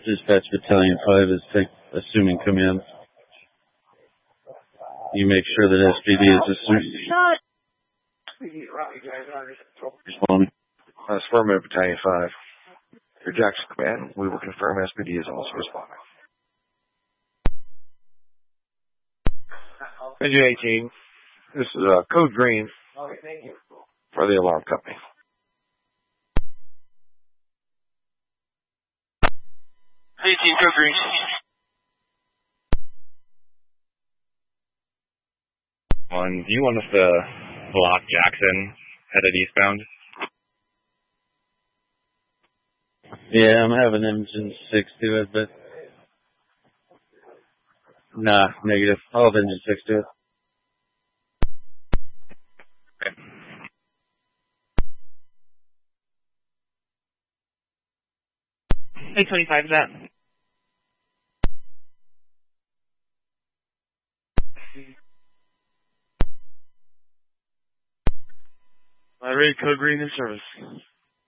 Dispatch Battalion 5 is assuming command. You make sure that SPD is responding. Affirmative, Battalion 5. Your Jackson Command, we will confirm SPD is also responding. Engine 18, this is Code Green for the alarm company. Code Green. Do you want us to block Jackson headed eastbound? Yeah, I'm having engine 6 to it, but... Nah, negative. I'll have engine 6 to it. Okay. Hey, 25 is that? I read Code Green in service.